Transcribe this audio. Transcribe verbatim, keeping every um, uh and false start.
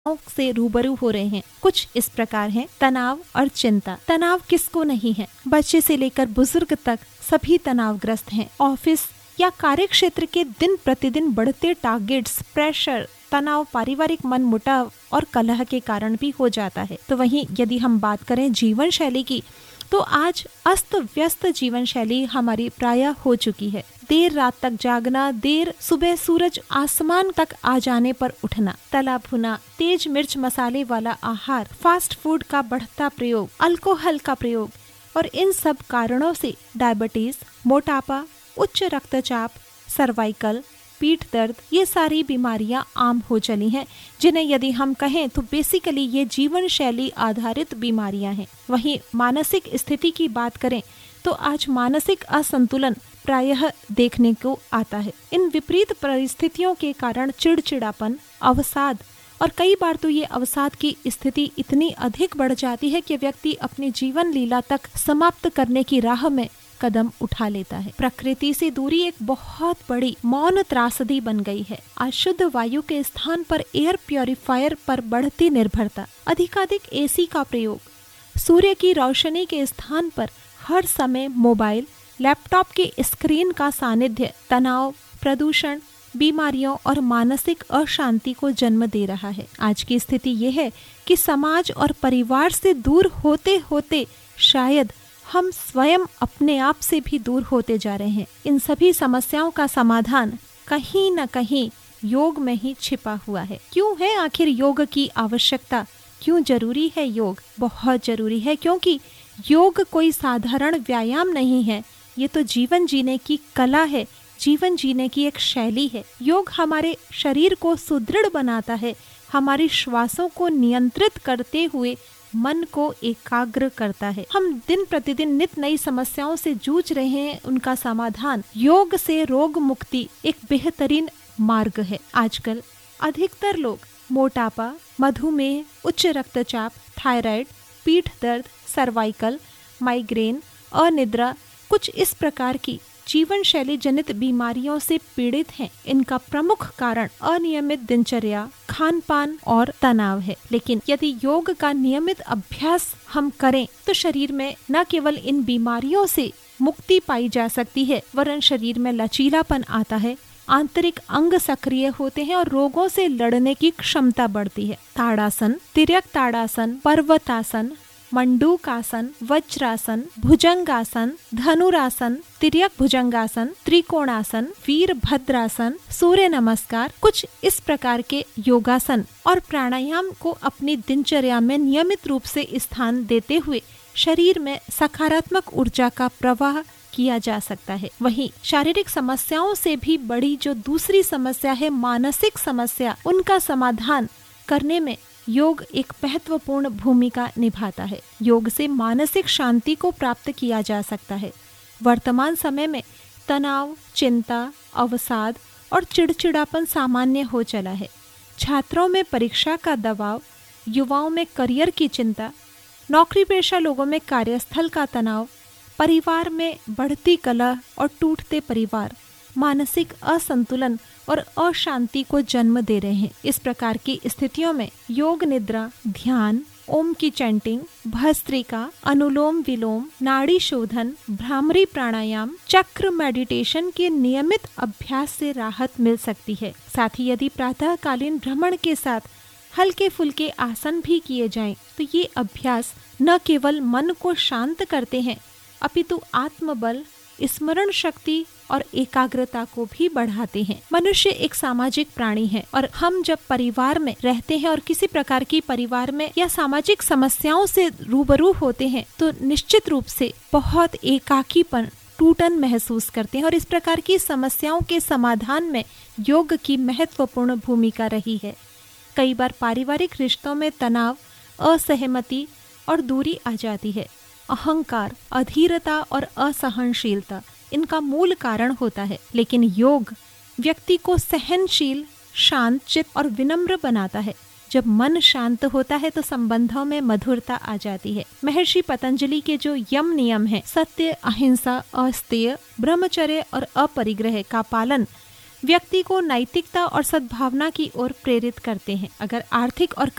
से रूबरू हो रहे हैं। कुछ इस प्रकार हैं। तनाव और चिंता। तनाव किसको नहीं है? बच्चे से लेकर बुजुर्ग तक सभी तनावग्रस्त हैं। ऑफिस या कार्य क्षेत्र के दिन प्रतिदिन बढ़ते टारगेट्स, प्रेशर, तनाव पारिवारिक मनमुटाव और कलह के कारण भी हो जाता है। तो वहीं यदि हम बात करें जीवन शैली की, तो आज अस्त व्यस्त जीवन शैली हमारी प्रायः हो चुकी है। देर रात तक जागना, देर सुबह सूरज आसमान तक आ जाने पर उठना, तला भुना, तेज मिर्च मसाले वाला आहार, फास्ट फूड का बढ़ता प्रयोग, अल्कोहल का प्रयोग और इन सब कारणों से डायबिटीज, मोटापा, उच्च रक्तचाप, सर्वाइकल, पीठ दर्द, ये सारी बीमारियां आम हो चली हैं, जिन्हें यदि हम कहें तो बेसिकली ये जीवन शैली आधारित बीमारियां हैं। वहीं मानसिक स्थिति की बात करें तो आज मानसिक असंतुलन प्रायः देखने को आता है। इन विपरीत परिस्थितियों के कारण चिड़चिड़ापन, अवसाद और कई बार तो ये अवसाद की स्थिति इतनी अधिक बढ़ जाती है कि व्यक्ति अपनी जीवन लीला तक समाप्त करने की राह में कदम उठा लेता है। प्रकृति से दूरी एक बहुत बड़ी मौन त्रासदी बन गई है। आज शुद्ध वायु के स्थान पर एयर प्योरीफायर पर बढ़ती निर्भरता, अधिकाधिक एसी का प्रयोग, सूर्य की रोशनी के स्थान पर हर समय मोबाइल, लैपटॉप की स्क्रीन का सानिध्य तनाव, प्रदूषण, बीमारियों और मानसिक अशांति को जन्म दे रहा है। आज की स्थिति यह है कि समाज और परिवार से दूर होते होते शायद हम स्वयं अपने आप से भी दूर होते जा रहे हैं। इन सभी समस्याओं का समाधान कहीं न कहीं योग में ही छिपा हुआ है। क्यों है आखिर योग की आवश्यकता? क्यों जरूरी है योग? बहुत जरूरी है, क्योंकि योग कोई साधारण व्यायाम नहीं है। ये तो जीवन जीने की कला है, जीवन जीने की एक शैली है। योग हमारे शरीर को सुदृढ़ बनाता है, हमारी श्वासों को नियंत्रित करते हुए मन को एकाग्र करता है। हम दिन प्रतिदिन नित नई समस्याओं से जूझ रहे हैं, उनका समाधान योग से रोग मुक्ति एक बेहतरीन मार्ग है। आजकल अधिकतर लोग मोटापा, मधुमेह, उच्च रक्तचाप, थायराइड, पीठ दर्द, सर्वाइकल, माइग्रेन, अनिद्रा, कुछ इस प्रकार की जीवन शैली जनित बीमारियों से पीड़ित हैं। इनका प्रमुख कारण अनियमित दिनचर्या, खान पान और तनाव है। लेकिन यदि योग का नियमित अभ्यास हम करें तो शरीर में न केवल इन बीमारियों से मुक्ति पाई जा सकती है, वरन शरीर में लचीलापन आता है, आंतरिक अंग सक्रिय होते हैं और रोगों से लड़ने की क्षमता बढ़ती है। ताड़ासन, तिर्यक ताड़ासन, पर्वतासन, मंडूकासन, वज्रासन, भुजंगासन, धनुरासन, तिर्यक भुजंगासन, त्रिकोणासन, वीरभद्रासन, सूर्य नमस्कार, कुछ इस प्रकार के योगासन और प्राणायाम को अपनी दिनचर्या में नियमित रूप से स्थान देते हुए शरीर में सकारात्मक ऊर्जा का प्रवाह किया जा सकता है। वहीं शारीरिक समस्याओं से भी बड़ी जो दूसरी समस्या है, मानसिक समस्या, उनका समाधान करने में योग एक महत्वपूर्ण भूमिका निभाता है। योग से मानसिक शांति को प्राप्त किया जा सकता है। वर्तमान समय में तनाव, चिंता, अवसाद और चिड़चिड़ापन सामान्य हो चला है। छात्रों में परीक्षा का दबाव, युवाओं में करियर की चिंता, नौकरी पेशा लोगों में कार्यस्थल का तनाव, परिवार में बढ़ती कलह और टूटते परिवार मानसिक असंतुलन और अशांति को जन्म दे रहे हैं। इस प्रकार की स्थितियों में योग निद्रा, ध्यान, ओम की चैंटिंग, भस्त्रिका, अनुलोम विलोम, नाड़ी शोधन, भ्रामरी प्राणायाम, चक्र मेडिटेशन के नियमित अभ्यास से राहत मिल सकती है। साथ ही यदि प्रातःकालीन भ्रमण के साथ हल्के फुल्के आसन भी किए जाएं, तो ये अभ्यास न केवल मन को शांत करते हैं, अपितु आत्मबल, स्मरण शक्ति और एकाग्रता को भी बढ़ाते हैं। मनुष्य एक सामाजिक प्राणी है और हम जब परिवार में रहते हैं और किसी प्रकार की परिवार में या सामाजिक समस्याओं से रूबरू होते हैं तो निश्चित रूप से बहुत एकाकीपन, टूटन महसूस करते हैं और इस प्रकार की समस्याओं के समाधान में योग की महत्वपूर्ण भूमिका रही है। कई बार पारिवारिक रिश्तों में तनाव, असहमति और दूरी आ जाती है। अहंकार, अधीरता और असहनशीलता इनका मूल कारण होता है। लेकिन योग व्यक्ति को सहनशील, शांत चित्त और विनम्र बनाता है। जब मन शांत होता है तो संबंधों में मधुरता आ जाती है। महर्षि पतंजलि के जो यम नियम है, सत्य, अहिंसा, अस्तेय, ब्रह्मचर्य और अपरिग्रह का पालन व्यक्ति को नैतिकता और सद्भावना की ओर प्रेरित करते हैं। अगर आर्थिक और